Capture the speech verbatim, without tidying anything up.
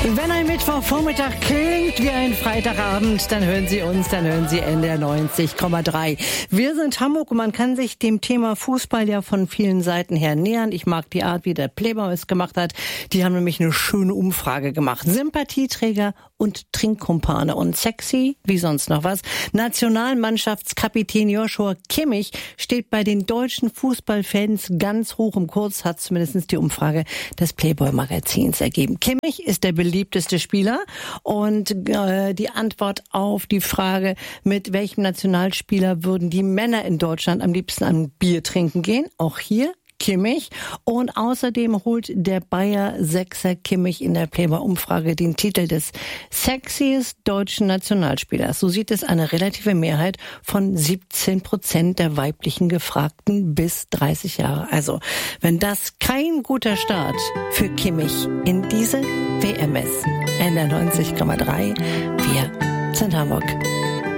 Wenn ein Mittwochvormittag klingt wie ein Freitagabend, dann hören Sie uns, dann hören Sie N D R neunzig Komma drei. Wir sind Hamburg und man kann sich dem Thema Fußball ja von vielen Seiten her nähern. Ich mag die Art, wie der Playboy es gemacht hat. Die haben nämlich eine schöne Umfrage gemacht. Sympathieträger und Trinkkumpane und sexy wie sonst noch was. Nationalmannschaftskapitän Joshua Kimmich steht bei den deutschen Fußballfans ganz hoch im Kurs, hat zumindest die Umfrage des Playboy-Magazins ergeben. Kimmich ist der beliebteste Spieler und äh, die Antwort auf die Frage, mit welchem Nationalspieler würden die Männer in Deutschland am liebsten ein Bier trinken gehen, auch hier Kimmich. Und außerdem holt der Bayer Sechser Kimmich in der Playboy-Umfrage den Titel des sexiest deutschen Nationalspielers. So sieht es eine relative Mehrheit von siebzehn Prozent der weiblichen Gefragten bis dreißig Jahre. Also, wenn das kein guter Start für Kimmich in diese W M ist. N D R neunzig Komma drei. Wir sind Hamburg.